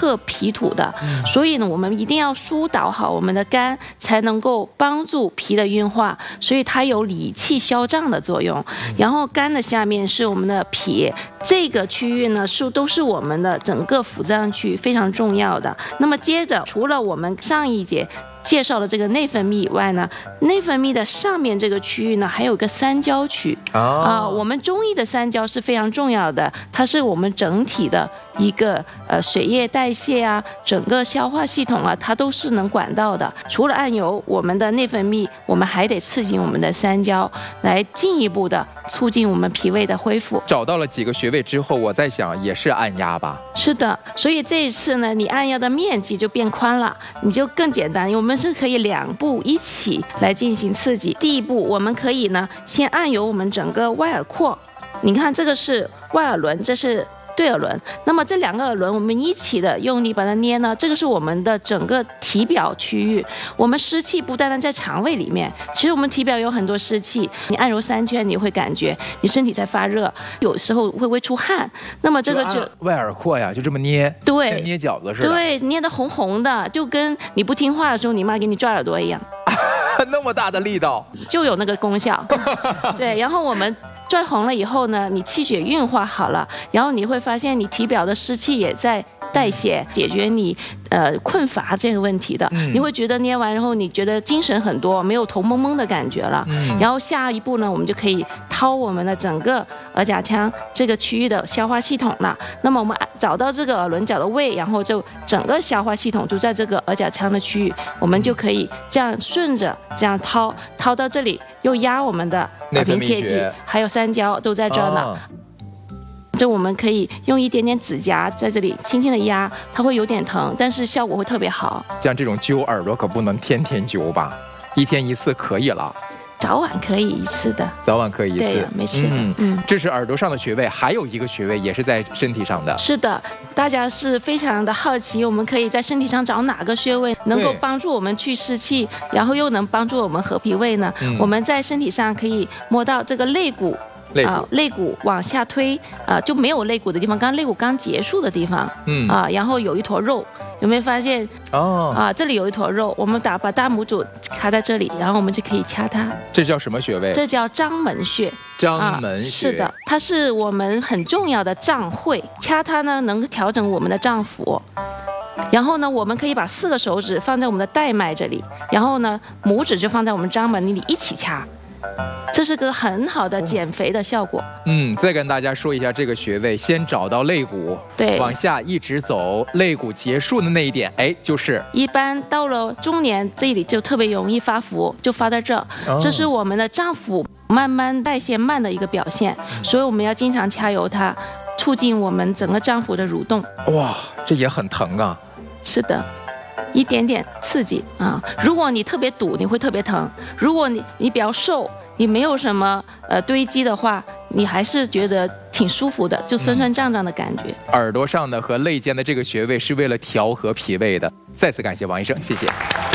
克脾土的，所以呢，我们一定要疏导好我们的肝，才能够帮助脾的运化，所以它有理气消胀的作用。然后肝的下面是我们的脾，这个区域呢都是我们的整个腑脏区非常重要的。那么接着，除了我们上一节介绍的这个内分泌以外呢，内分泌的上面这个区域呢，还有个三焦区我们中医的三焦是非常重要的，它是我们整体的一个水液代谢啊，整个消化系统啊，它都是能管到的。除了按揉我们的内分泌，我们还得刺激我们的三焦，来进一步的促进我们脾胃的恢复。 找到了几个穴位之后，我在想也是按压吧？ 是的，所以这一次呢，你按压的面积就变宽了，你就更简单。我们是可以两步一起来进行刺激。第一步，我们可以呢先按揉我们整个外耳廓，你看这个是外耳轮，这是对耳轮，那么这两个耳轮我们一起的用力把它捏呢，这个是我们的整个体表区域。我们湿气不单单在肠胃里面，其实我们体表有很多湿气，你按揉3圈，你会感觉你身体在发热，有时候会出汗。那么这个就外耳廓呀，就这么捏， 对， 像捏饺子似的， 对，捏得红红的，就跟你不听话的时候，你妈给你抓耳朵一样。 那么大的力道， 就有那个功效。对，然后我们拽红了以后呢，你气血运化好了，然后你会发现你体表的湿气也在代谢，解决你困乏这个问题的。你会觉得捏完之后，你觉得精神很多，没有头蒙蒙的感觉了。然后下一步呢，我们就可以掏我们的整个耳甲腔这个区域的消化系统了。那么我们找到这个耳轮角的位，然后就整个消化系统就在这个耳甲腔的区域，我们就可以这样顺着这样掏到这里，又压我们的耳平切迹，还有三焦都在这儿呢。就我们可以用一点点指甲在这里轻轻的压，它会有点疼，但是效果会特别好。 像这种揪耳朵可不能天天揪吧，1天1次可以了。 早晚可以1次的， 早晚可以1次， 对，没事的。 这是耳朵上的穴位，还有一个穴位也是在身体上的。 是的，大家是非常的好奇，我们可以在身体上找哪个穴位能够帮助我们去湿气，然后又能帮助我们和脾胃呢？我们在身体上可以摸到这个肋骨。肋骨往下推，就没有肋骨的地方，肋骨刚结束的地方，然后有一坨肉，有没有发现？这里有一坨肉，我们把大拇指卡在这里，然后我们就可以掐它。 这叫什么穴位？ 这叫章门穴。 章门穴， 是的，它是我们很重要的脏会，掐它呢能调整我们的脏腑。然后呢，我们可以把4个手指放在我们的带脉这里，然后呢，拇指就放在我们章门里一起掐。这是个很好的减肥的效果。 再跟大家说一下这个穴位，先找到肋骨， 对， 往下一直走，肋骨结束的那一点，就是一般到了中年这里就特别容易发福，就发在这，这是我们的脏腑慢慢代谢慢的一个表现，所以我们要经常掐揉它，促进我们整个脏腑的蠕动。 哇，这也很疼啊。 是的。一点点刺激啊！如果你特别堵，你会特别疼；如果你比较瘦，你没有什么堆积的话，你还是觉得挺舒服的，就酸酸胀胀的感觉。 耳朵上的和肋间的这个穴位是为了调和脾胃的。再次感谢王医生，谢谢。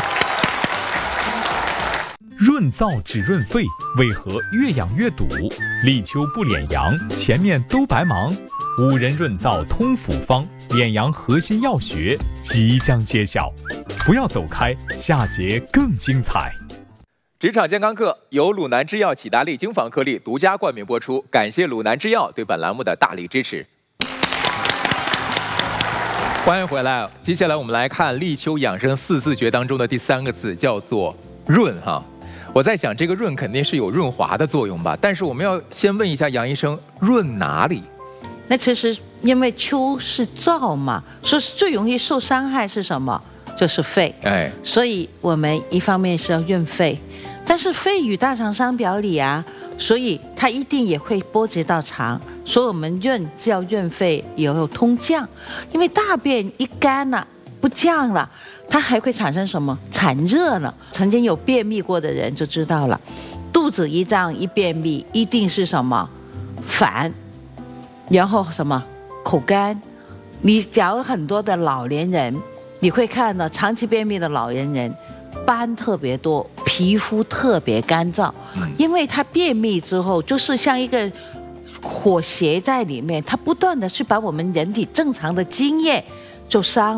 润燥只润肺，为何越养越堵？立秋不敛阳，前面都白忙。5仁润燥通腑方，敛阳核心要诀即将揭晓，不要走开，下节更精彩。 职场健康课由鲁南制药启达利精房颗粒独家冠名播出，感谢鲁南制药对本栏目的大力支持。欢迎回来，接下来我们来看立秋养生4字诀当中的第3个字，叫做润哈。我在想，这个润肯定是有润滑的作用吧？但是我们要先问一下杨医生，润哪里？ 那其实因为秋是燥嘛，所以最容易受伤害是什么？就是肺。所以我们一方面是要润肺，但是肺与大肠相表里啊，所以它一定也会波及到肠，所以我们润就要润肺，也有通降。因为大便一干了不降了，它还会产生什么？产热了。曾经有便秘过的人就知道了，肚子一胀一便秘，一定是什么？烦。然后什么口干，你假如很多的老年人，你会看到长期便秘的老年人，斑特别多，皮肤特别干燥，因为他便秘之后，就是像一个火邪在里面，它不断的去把我们人体正常的津液就伤。